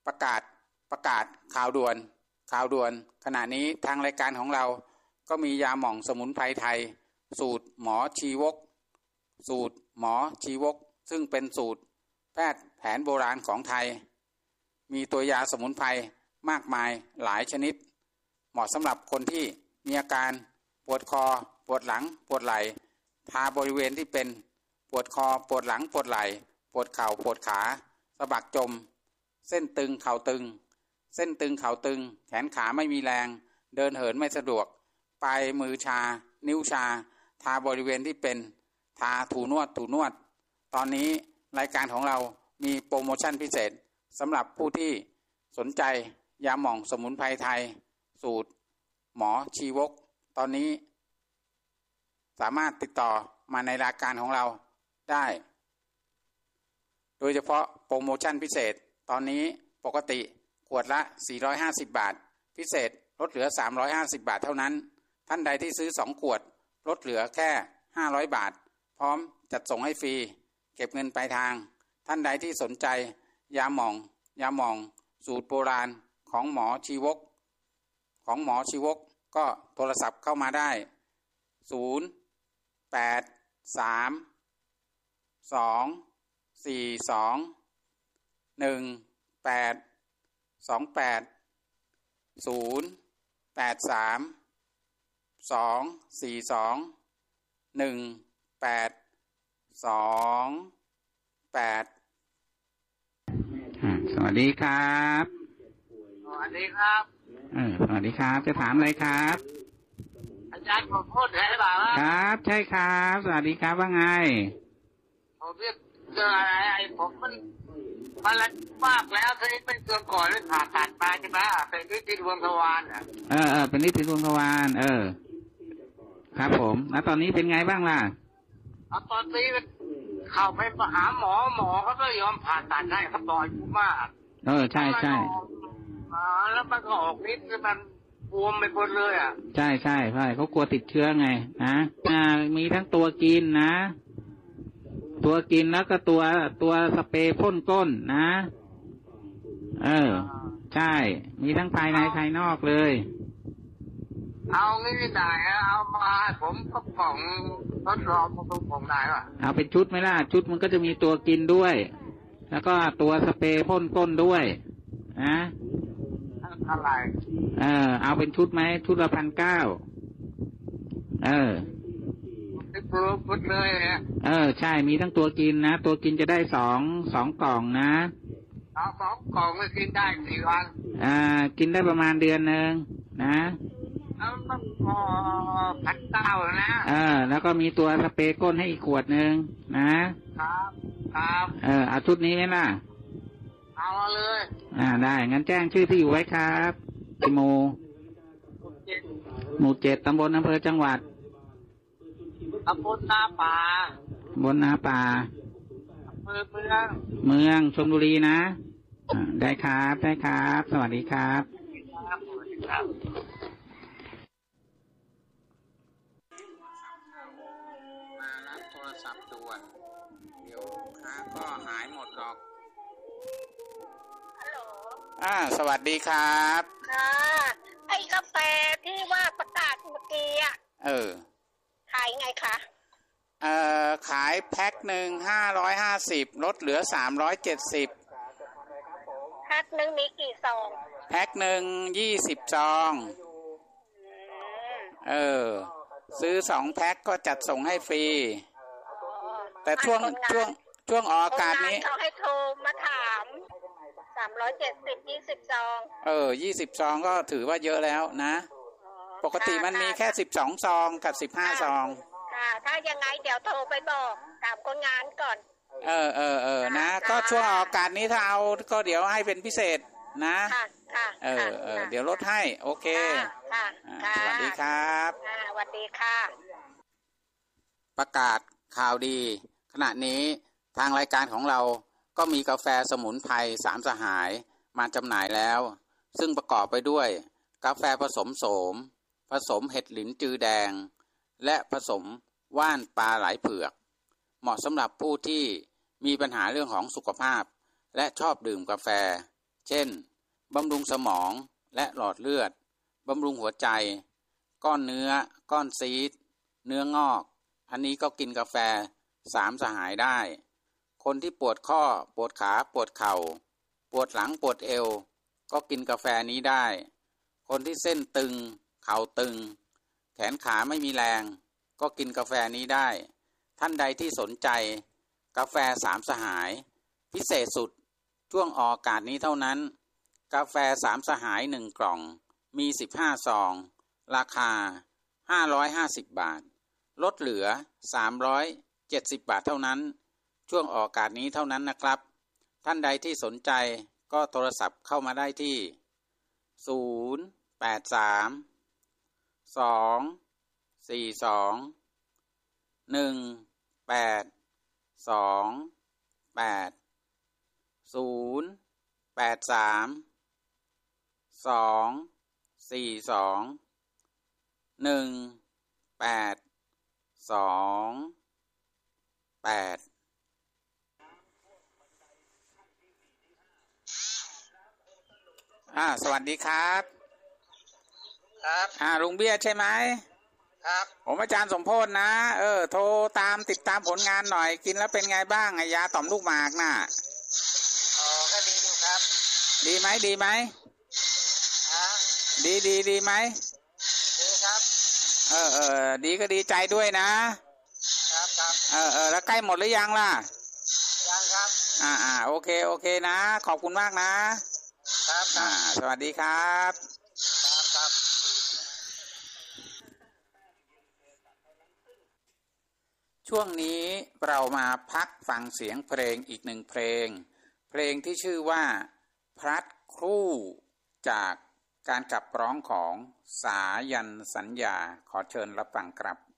ประกาศข่าวด่วนขณะนี้ทางรายการของเราก็มียาหม่องสมุนไพรไทยสูตรหมอชีวกซึ่งเป็นสูตรแพทย์แผนโบราณของไทยมีตัวยาสมุนไพรมากมายหลายชนิดเหมาะสำหรับคนที่มีอาการปวดคอปวดหลังปวดไหล่ทาบริเวณที่เป็นปวดคอปวดหลังปวดไหล่ปวดเข่าปวดขาสะบักจมเส้นตึงเข่าตึงแขนขาไม่มีแรงเดินเหินไม่สะดวกปลายมือชานิ้วชาทาบริเวณที่เป็นทาถูนวดตอนนี้รายการของเรามีโปรโมชั่นพิเศษสำหรับผู้ที่สนใจยาหม่องสมุนไพรไทยสูตรหมอชีวกตอนนี้สามารถติดต่อมาในรายการของเราได้โดยเฉพาะโปรโมชั่นพิเศษตอนนี้ปกติขวดละ450 บาทพิเศษลดเหลือ350 บาทเท่านั้นท่านใดที่ซื้อ2ขวดลดเหลือแค่500 บาทพร้อมจัดส่งให้ฟรีเก็บเงินปลายทางท่านใดที่สนใจยาหม่องสูตรโบราณของหมอชีวกก็โทรศัพท์เข้ามาได้สวัสดีครับสวัสดีครับสวัสดีครับจะถามอะไรครับอาจารย์ผมพูดได้หรือเปล่าครับใช่ครับสวัสดีครับว่าไงผมเรียกเรื่องอะไรผมมันมากแล้วทีนี้เป็นเรื่องก่อนที่ผ่าตัดมาใช่ไหมเป็นนิติดวงทวารเป็นนิติดวงทวารครับผมแล้วตอนนี้เป็นไงบ้างล่ะตอนนี้เข้าไปหาหมอเขาก็ยอมผ่าตัดให้เขาบอกอยู่มากใช่แล้วมันก็ออกนิดมันบวมไปหมดเลยใช่เขากลัวติดเชื้อไงนะมีทั้งตัวกินนะตัวกินแล้วก็ตัวสเปรย์พ่นก้นนะใช่มีทั้งภายในภายนอกเลยเอางี้ได้เอามาผมก็กล่องทดลองผมได้ป่ะเอาเป็นชุดไหมล่ะชุดมันก็จะมีตัวกินด้วยแล้วก็ตัวสเปรย์พ่นก้นด้วยนะอะไรเอาเป็นชุดไหมชุดละ1,900 พูดเลยใช่มีทั้งตัวกินนะตัวกินจะได้2กล่องนะเอา2 กล่องก็กินได้4 วันกินได้ประมาณเดือนนึงนะต้องพอ1,900นะแล้วก็มีตัวสเปรย์ก้นให้อีกขวดนึงนะครับเอาชุดนี้ไหมล่ะเอาเลยได้งั้นแจ้งชื่อที่อยู่ไว้ครับหมู่ 7ตำบลอำเภอจังหวัดตำบลนาป่าบนนาป่าอำเภอเมืองชลบุรีนะได้ครับสวัสดีครับมารับโทรศัพท์ด่วนเดี๋ยวลูกค้าก็หายหมดหรอกฮัลโหลสวัสดีครับไอ้กาแฟที่ว่าประกาศเมื่อกี้ขายไงคะขายแพ็คหนึ่ง550ลดเหลือ370 แพ็คหนึ่งมีกี่ซองแพ็คหนึ่ง20 ซองซื้อ2 แพ็คก็จัดส่งให้ฟรีแต่ช่วงออกอากาศนี้เขาให้โทรมาถาม370 20 ซอง 20 ซองก็ถือว่าเยอะแล้วนะปกติมันมีแค่12 ซองกับ15 ซองถ้ายังไงเดี๋ยวโทรไปบอกถามคนงานก่อนนะก็ช่วงออกอากาศนี้ถ้าเอาก็เดี๋ยวให้เป็นพิเศษนะเดี๋ยวลดให้โอเคสวัสดีครับสวัสดีค่ะประกาศข่าวดีขณะนี้ทางรายการของเราก็มีกาแฟสมุนไพร3 สหายมาจำหน่ายแล้วซึ่งประกอบไปด้วยกาแฟผสมโสมผสมเห็ดหลินจือแดงและผสมว่านปลาไหลเผือกเหมาะสำหรับผู้ที่มีปัญหาเรื่องของสุขภาพและชอบดื่มกาแฟเช่นบำรุงสมองและหลอดเลือดบำรุงหัวใจก้อนเนื้อก้อนซีสเนื้องอกอันนี้ก็กินกาแฟ3 สหายได้คนที่ปวดข้อปวดขาปวดเข่าปวดหลังปวดเอวก็กินกาแฟนี้ได้คนที่เส้นตึงเข่าตึงแขนขาไม่มีแรงก็กินกาแฟนี้ได้ท่านใดที่สนใจกาแฟ3 สหายพิเศษสุดช่วงออกอากาศนี้เท่านั้นกาแฟ3 สหาย1 กล่องมี15 ซองราคา550 บาทลดเหลือ370 บาทเท่านั้นช่วงออกอากาศนี้เท่านั้นนะครับท่านใดที่สนใจก็โทรศัพท์เข้ามาได้ที่083 242 1828 083 242 1828สวัสดีครับครับลุงเบี้ยใช่ไหมครับผมอาจารย์สมโพธนะโทรติดตามผลงานหน่อยกินแล้วเป็นไงบ้างยาต่อมลูกหมากน่ะก็ดีอยู่ครับดีไหมดีไหมดีไหมดีครับดีก็ดีใจด้วยนะครับแล้วใกล้หมดหรือยังล่ะยังครับโอเคนะขอบคุณมากนะครับสวัสดีครับช่วงนี้เรามาพักฟังเสียงเพลงอีก1 เพลงที่ชื่อว่าพลัดครู่จากการขับร้องของสายันสัญญาขอเชิญรับฟังครับ